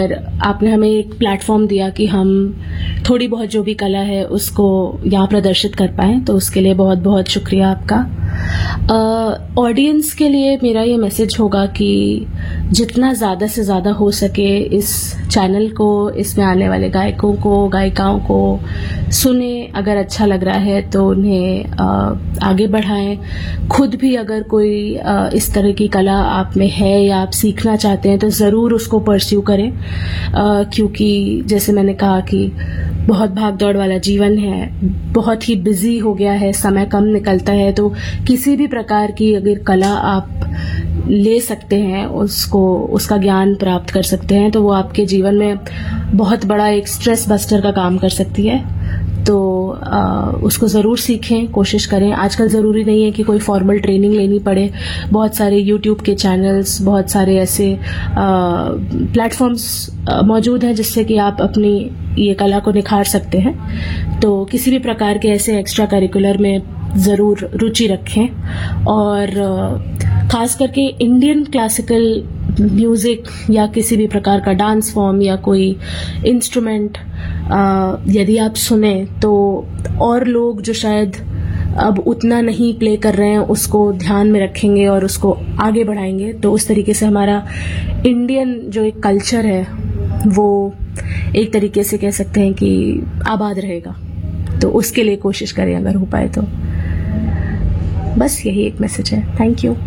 और आपने हमें एक प्लेटफॉर्म दिया कि हम थोड़ी बहुत जो भी कला है उसको यहाँ प्रदर्शित कर पाएं, तो उसके लिए बहुत बहुत शुक्रिया आपका। ऑडियंस के लिए मेरा ये मैसेज होगा कि जितना ज़्यादा से ज़्यादा हो सके इस चैनल को, इसमें आने वाले गायकों को, गायिकाओं को सुने। अगर अच्छा लग रहा है तो उन्हें आगे बढ़ाएं। खुद भी अगर कोई इस तरह की कला आप में है या आप सीखना चाहते हैं तो ज़रूर उसको परस्यू करें, क्योंकि जैसे मैंने कहा कि बहुत भाग दौड़ वाला जीवन है, बहुत ही बिजी हो गया है, समय कम निकलता है, तो किसी भी प्रकार की अगर कला आप ले सकते हैं, उसका ज्ञान प्राप्त कर सकते हैं, तो वो आपके जीवन में बहुत बड़ा एक स्ट्रेस बस्टर का काम कर सकती है। तो उसको ज़रूर सीखें, कोशिश करें। आजकल ज़रूरी नहीं है कि कोई फॉर्मल ट्रेनिंग लेनी पड़े। बहुत सारे यूट्यूब के चैनल्स, बहुत सारे ऐसे प्लेटफॉर्म्स मौजूद हैं जिससे कि आप अपनी ये कला को निखार सकते हैं। तो किसी भी प्रकार के ऐसे एक्स्ट्रा करिकुलर में ज़रूर रुचि रखें, और ख़ास करके इंडियन क्लासिकल म्यूज़िक या किसी भी प्रकार का डांस फॉर्म या कोई इंस्ट्रूमेंट यदि आप सुने तो और लोग जो शायद अब उतना नहीं प्ले कर रहे हैं उसको ध्यान में रखेंगे और उसको आगे बढ़ाएंगे, तो उस तरीके से हमारा इंडियन जो एक कल्चर है वो एक तरीके से कह सकते हैं कि आबाद रहेगा। तो उसके लिए कोशिश करें अगर हो पाए तो। बस यही एक मैसेज है। थैंक यू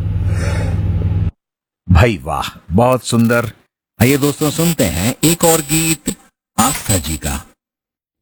भाई, वाह, बहुत सुंदर। आइए दोस्तों, सुनते हैं एक और गीत आस्था जी का।